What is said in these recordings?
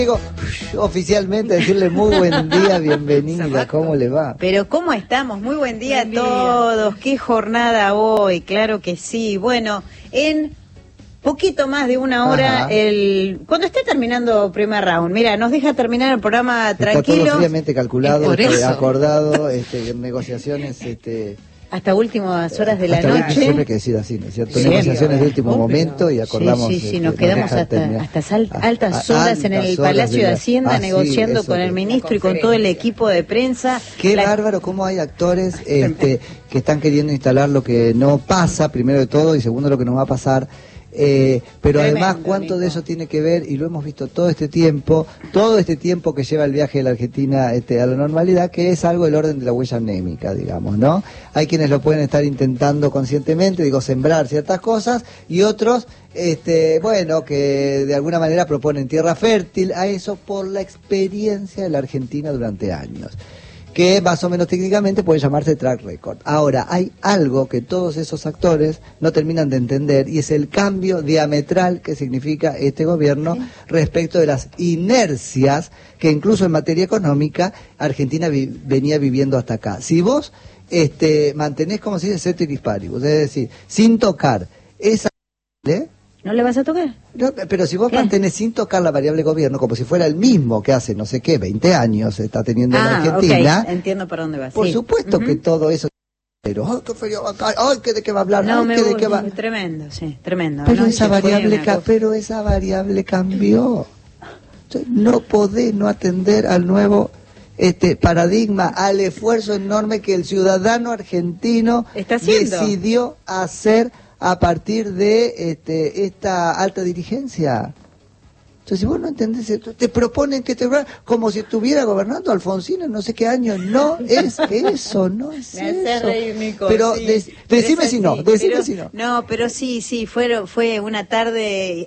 Digo, oficialmente decirle muy buen día, bienvenida, ¿cómo le va? Pero ¿cómo estamos? Muy buen día a todos, qué jornada hoy, claro que sí. Bueno, en poquito más de una hora, cuando esté terminando primer round, mira, nos deja terminar el programa tranquilo. Está todo fríamente calculado, acordado, negociaciones, hasta últimas horas de la noche. Siempre hay que decir así, ¿no es cierto? Negociaciones de último momento y acordamos. Sí, nos quedamos hasta altas horas en el Palacio de Hacienda negociando con el ministro y con todo el equipo de prensa. Qué bárbaro cómo hay actores que están queriendo instalar lo que no pasa, primero de todo, y segundo lo que nos va a pasar. Pero además cuánto de eso tiene que ver, y lo hemos visto todo este tiempo que lleva el viaje de la Argentina a la normalidad, que es algo del orden de la huella anémica, digamos, ¿no? Hay quienes lo pueden estar intentando conscientemente, sembrar ciertas cosas, y otros, bueno, que de alguna manera proponen tierra fértil a eso por la experiencia de la Argentina durante años, que más o menos técnicamente puede llamarse track record. Ahora, hay algo que todos esos actores no terminan de entender, y es el cambio diametral que significa este gobierno respecto de las inercias que incluso en materia económica Argentina venía viviendo hasta acá. Si vos mantenés, como se dice, ceteris paribus, es decir, sin tocar esa... ¿No le vas a tocar? No, pero si vos mantenés sin tocar la variable gobierno, como si fuera el mismo que hace no sé qué, 20 años está teniendo en Argentina. Okay. Entiendo por dónde vas. Por supuesto que todo eso... Pero, ¡ay, qué frío acá! ¡Ay, de qué va a hablar! No, ¡Ay, de qué va! Tremendo, sí, tremendo. Pero, esa variable cambió. Entonces, no podés no atender al nuevo paradigma, al esfuerzo enorme que el ciudadano argentino decidió hacer a partir de esta alta dirigencia. Entonces, si vos no entendés esto, te proponen que como si estuviera gobernando Alfonsín en no sé qué año. No es eso, no es eso. Pero decime si no. No, pero sí, fue una tarde,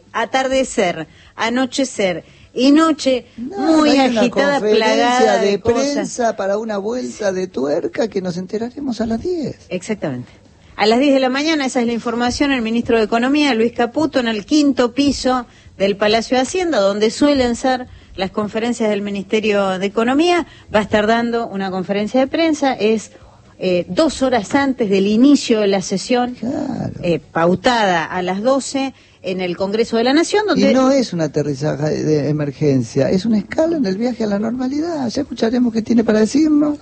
anochecer y noche muy agitada, plagada de prensa para una vuelta de tuerca que nos enteraremos a las 10. Exactamente. A las 10 de la mañana, esa es la información, el ministro de Economía, Luis Caputo, en el 5º piso del Palacio de Hacienda, donde suelen ser las conferencias del Ministerio de Economía, va a estar dando una conferencia de prensa, es 2 horas antes del inicio de la sesión, pautada a las 12 en el Congreso de la Nación, donde... Y no es un aterrizaje de emergencia, es una escala en el viaje a la normalidad. Ya escucharemos qué tiene para decirnos.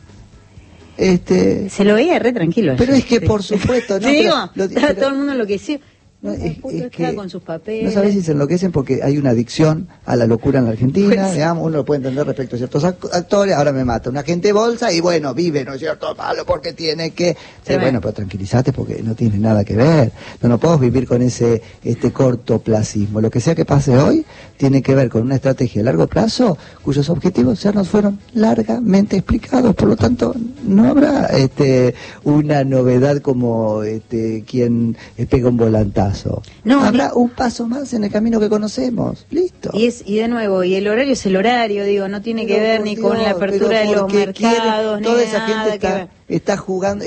Se lo veía re tranquilo. Pero es que por supuesto, ¿no? Todo el mundo enloqueció. Es que con sus papeles. No sabés si se enloquecen porque hay una adicción a la locura en la Argentina, digamos, uno lo puede entender respecto a ciertos actores. Ahora me mata un agente bolsa y bueno, vive, ¿no es cierto? Malo porque tiene que... bueno, pero tranquilízate porque no tiene nada que ver. No podemos vivir con ese cortoplacismo. Lo que sea que pase hoy tiene que ver con una estrategia a largo plazo cuyos objetivos ya nos fueron largamente explicados. Por lo tanto, no habrá una novedad como quien pega un volantazo. No, habrá un paso más en el camino que conocemos. Listo. Y de nuevo, y el horario es el horario, no tiene que ver ni con la apertura de los mercados, ni toda esa gente está jugando,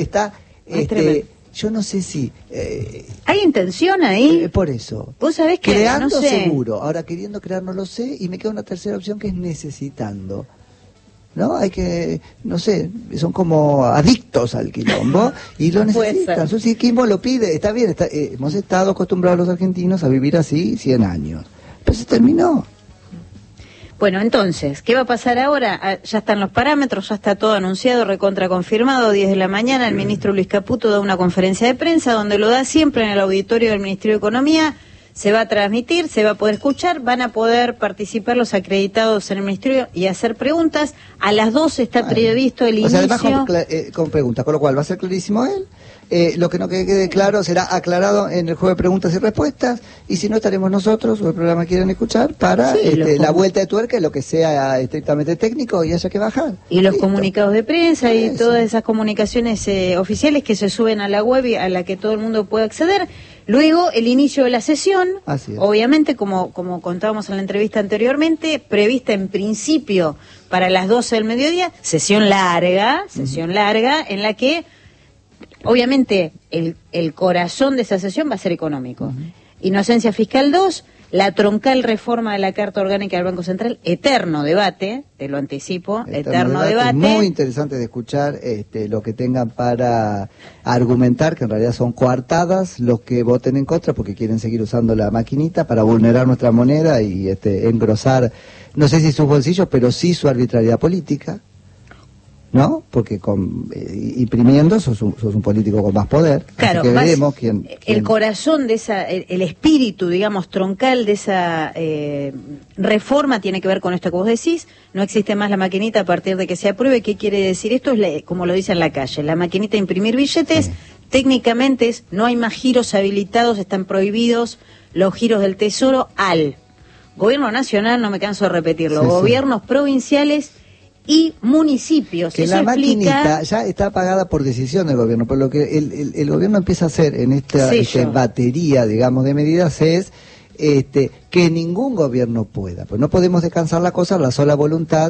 yo no sé si... ¿hay intención ahí? Por eso. Vos sabés que... Creando no sé. Seguro. Ahora, queriendo crear no lo sé, y me queda una tercera opción que es necesitando. ¿No? Hay que, no sé, son como adictos al quilombo y lo necesitan. Si Quilombo lo pide, está bien, hemos estado acostumbrados los argentinos a vivir así 100 años. Pero se terminó. Bueno, entonces, ¿qué va a pasar ahora? Ya están los parámetros, ya está todo anunciado, recontra confirmado, 10 de la mañana, el ministro Luis Caputo da una conferencia de prensa donde lo da siempre en el auditorio del Ministerio de Economía. Se va a transmitir, se va a poder escuchar, van a poder participar los acreditados en el Ministerio y hacer preguntas. A las 12 está previsto el inicio. Además con preguntas, con lo cual va a ser clarísimo él. Lo que no quede claro será aclarado en el juego de preguntas y respuestas, y si no estaremos nosotros o el programa quieren escuchar para la vuelta de tuerca, lo que sea estrictamente técnico y haya que bajar. Y los comunicados de prensa y todas esas comunicaciones oficiales que se suben a la web y a la que todo el mundo puede acceder. Luego, el inicio de la sesión, obviamente, como contábamos en la entrevista anteriormente, prevista en principio para las 12 del mediodía, sesión larga, en la que, obviamente, el corazón de esa sesión va a ser económico. Inocencia Fiscal 2, la troncal reforma de la Carta Orgánica del Banco Central, eterno debate, te lo anticipo, eterno debate. Muy interesante de escuchar lo que tengan para argumentar, que en realidad son coartadas los que voten en contra porque quieren seguir usando la maquinita para vulnerar nuestra moneda y engrosar, no sé si sus bolsillos, pero sí su arbitrariedad política. ¿No? Porque imprimiendo sos un político con más poder. Claro, así que veremos quién... El corazón de esa, el espíritu, digamos, troncal de esa reforma tiene que ver con esto que vos decís. No existe más la maquinita a partir de que se apruebe. ¿Qué quiere decir esto? Es como lo dice en la calle, la maquinita de imprimir billetes, técnicamente no hay más giros habilitados, están prohibidos los giros del Tesoro al gobierno nacional, no me canso de repetirlo, gobiernos provinciales y municipios. Que eso la explica... maquinita ya está pagada por decisión del gobierno, pero lo que el gobierno empieza a hacer en esta batería, digamos, de medidas es que ningún gobierno pueda, pues no podemos descansar la cosa en la sola voluntad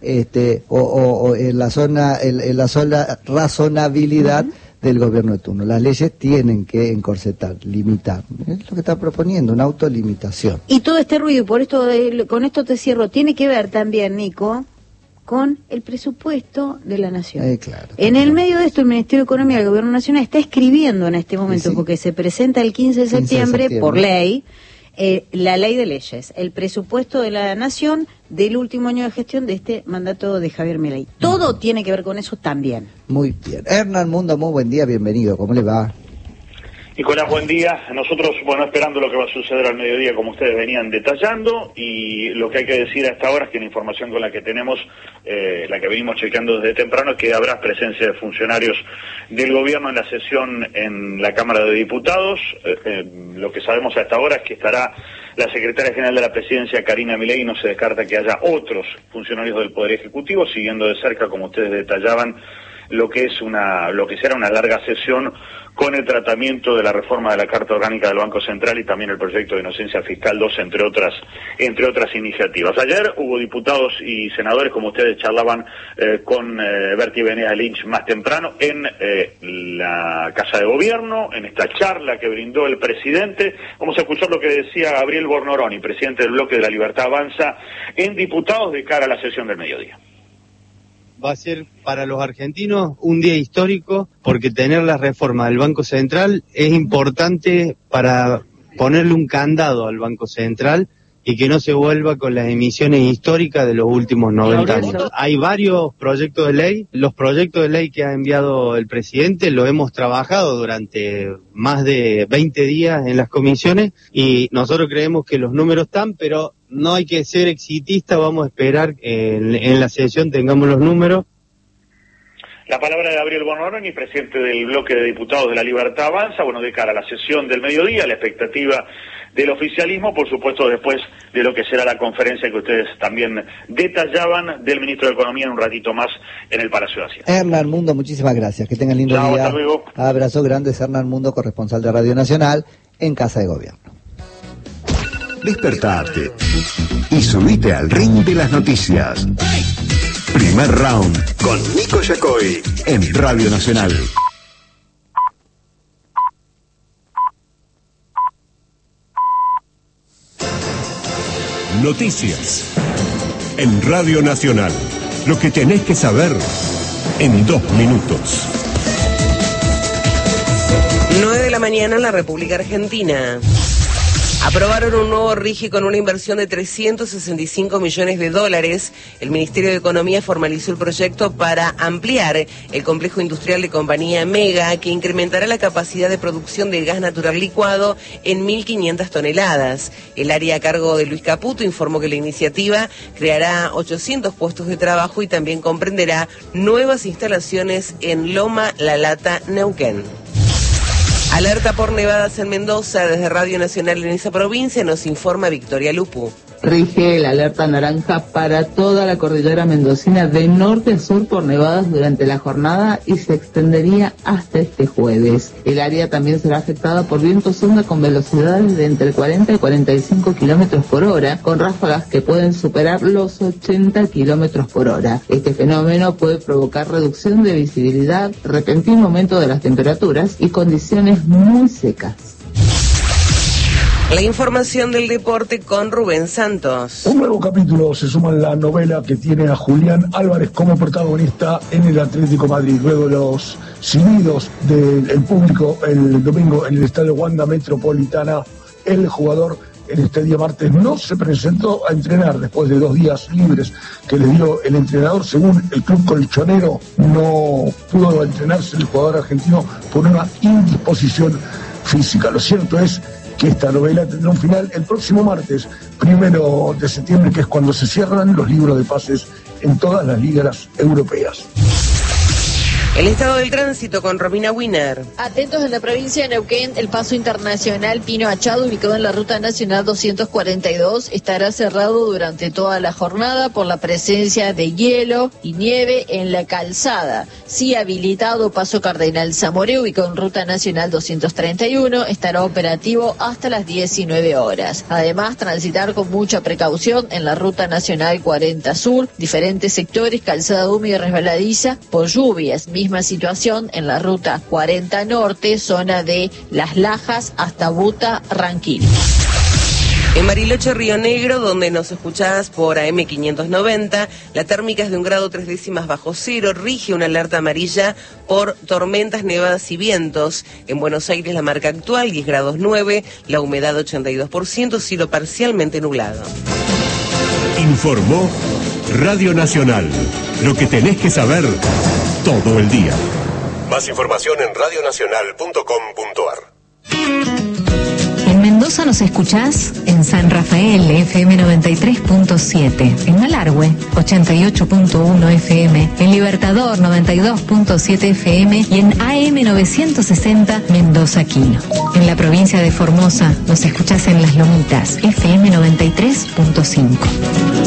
o en la sola razonabilidad del gobierno de turno. Las leyes tienen que encorsetar, limitar. Es lo que está proponiendo, una autolimitación. Y todo este ruido, y por esto con esto te cierro, tiene que ver también, Nico, con el presupuesto de la Nación. Claro, en el medio de esto, el Ministerio de Economía del Gobierno Nacional está escribiendo en este momento, porque se presenta el 15 de septiembre, por ley, la ley de leyes, el presupuesto de la Nación del último año de gestión de este mandato de Javier Milei. Todo tiene que ver con eso también. Muy bien. Hernán Mundo, muy buen día, bienvenido. ¿Cómo le va? Nicolás, buen día. Nosotros, esperando lo que va a suceder al mediodía, como ustedes venían detallando, y lo que hay que decir a esta hora es que la información con la que tenemos, la que venimos chequeando desde temprano, es que habrá presencia de funcionarios del gobierno en la sesión en la Cámara de Diputados. Lo que sabemos a esta hora es que estará la secretaria general de la Presidencia, Karina Milei, y no se descarta que haya otros funcionarios del Poder Ejecutivo, siguiendo de cerca, como ustedes detallaban, lo que será una larga sesión con el tratamiento de la reforma de la Carta Orgánica del Banco Central y también el proyecto de inocencia fiscal 2, entre otras iniciativas. Ayer hubo diputados y senadores, como ustedes charlaban con Berti Venegas Lynch más temprano, en la Casa de Gobierno, en esta charla que brindó el presidente. Vamos a escuchar lo que decía Gabriel Bornoroni, presidente del Bloque de la Libertad Avanza, en diputados de cara a la sesión del mediodía. Va a ser para los argentinos un día histórico porque tener la reforma del Banco Central es importante para ponerle un candado al Banco Central y que no se vuelva con las emisiones históricas de los últimos 90 años. Hay varios proyectos de ley. Los proyectos de ley que ha enviado el presidente lo hemos trabajado durante más de 20 días en las comisiones y nosotros creemos que los números están, pero no hay que ser exitista, vamos a esperar que en la sesión tengamos los números. La palabra de Gabriel Bornoroni, presidente del Bloque de Diputados de la Libertad Avanza, de cara a la sesión del mediodía, la expectativa del oficialismo, por supuesto después de lo que será la conferencia que ustedes también detallaban del ministro de Economía en un ratito más en el Palacio de Hacienda. Hernán Mundo, muchísimas gracias, que tengan lindo día. Hasta luego. Abrazo grande, Hernán Mundo, corresponsal de Radio Nacional en Casa de Gobierno. Despertate y subite al ring de las noticias. Primer round con Nico Yacoy en Radio Nacional. Noticias en Radio Nacional. Lo que tenés que saber en 2 minutos. 9 de la mañana en la República Argentina. Aprobaron un nuevo RIGI con una inversión de $365 millones. El Ministerio de Economía formalizó el proyecto para ampliar el complejo industrial de Compañía Mega, que incrementará la capacidad de producción de gas natural licuado en 1.500 toneladas. El área a cargo de Luis Caputo informó que la iniciativa creará 800 puestos de trabajo y también comprenderá nuevas instalaciones en Loma La Lata, Neuquén. Alerta por nevadas en Mendoza. Desde Radio Nacional en esa provincia nos informa Victoria Lupu. Rige la alerta naranja para toda la cordillera mendocina de norte a sur por nevadas durante la jornada y se extendería hasta este jueves. El área también será afectada por vientos onda con velocidades de entre 40 y 45 kilómetros por hora, con ráfagas que pueden superar los 80 kilómetros por hora. Este fenómeno puede provocar reducción de visibilidad, repentino aumento de las temperaturas y condiciones muy secas. La información del deporte con Rubén Santos. Un nuevo capítulo se suma en la novela que tiene a Julián Álvarez como protagonista en el Atlético Madrid. Luego de los silbidos del público el domingo en el estadio Wanda Metropolitana, el jugador en este día martes no se presentó a entrenar después de 2 días libres que le dio el entrenador. Según el club colchonero, no pudo entrenarse el jugador argentino por una indisposición física. Lo cierto es que esta novela tendrá un final el próximo martes, 1 de septiembre, que es cuando se cierran los libros de pases en todas las ligas europeas. El estado del tránsito con Romina Wiener. Atentos en la provincia de Neuquén, el paso internacional Pino Achado, ubicado en la ruta nacional 242, estará cerrado durante toda la jornada por la presencia de hielo y nieve en la calzada. Sí habilitado paso Cardenal Zamoré, ubicado en ruta nacional 231, estará operativo hasta las 19 horas. Además, transitar con mucha precaución en la ruta nacional 40 Sur, diferentes sectores, calzada húmeda y resbaladiza por lluvias. Misma situación en la ruta 40 Norte, zona de Las Lajas hasta Buta, Ranquil. En Bariloche, Río Negro, donde nos escuchás por AM 590, la térmica es de 1 grado 3 décimas bajo cero, rige una alerta amarilla por tormentas, nevadas y vientos. En Buenos Aires, la marca actual 10 grados 9, la humedad 82%, cielo parcialmente nublado. Informó Radio Nacional. Lo que tenés que saber todo el día. Más información en radionacional.com.ar. En Mendoza nos escuchás en San Rafael, FM 93.7, en Malargüe, 88.1 FM, en Libertador, 92.7 FM y en AM 960, Mendoza Quino. En la provincia de Formosa nos escuchás en Las Lomitas, FM 93.5.